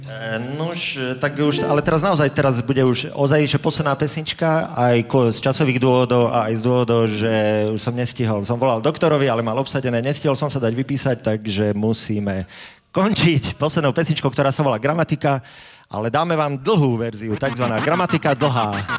Nuž, tak už, ale teraz bude už ozaj, že posledná pesnička, aj z časových dôvodov a aj z dôvodov, že už som nestihol. Som volal doktorovi, ale mal obsadené, nestihol som sa dať vypísať, takže musíme končiť poslednou pesničkou, ktorá sa volá Gramatika, ale dáme vám dlhú verziu, takzvaná Gramatika dlhá.